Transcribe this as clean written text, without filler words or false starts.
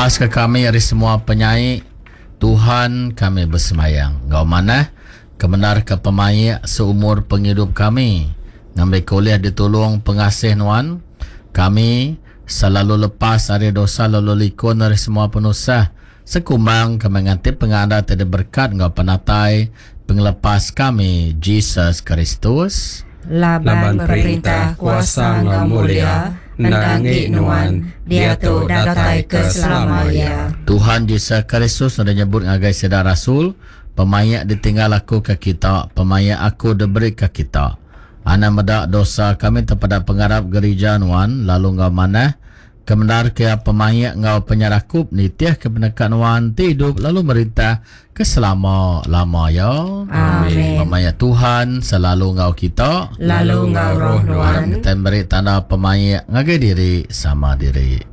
Lepas ke kami dari semua penyaik, Tuhan kami bersemayang. Ngau mana kebenar ke pemayak seumur penghidup kami. Ngambil kuliah ditolong pengasih Nuan. Kami selalu lepas dari dosa lalu likun dari semua penusah. Sekumbang kami nganti penganda tidak berkat ngau penatai penglepas kami Yesus Kristus. Laban perintah kuasa ngau mulia mendangi Nuan dia tu datai ke selamanya. Tuhan Yesus Kristus ada nyebut ngagai sedar rasul, pemayak ditinggal aku ke kita, pemayak aku diberi ke kita. Ana medak dosa kami terpada pengharap gereja Nuan, lalu ngau mana kebenar ke pemayak ngau penyarakup nitiah kebenakan Nuan hidup lalu merintah ke selama-lama ya. Amin. Pemayak Tuhan selalu ngau kita, Lalu ngau roh Nuan. Kita beri tanda pemayak ngagai diri sama diri.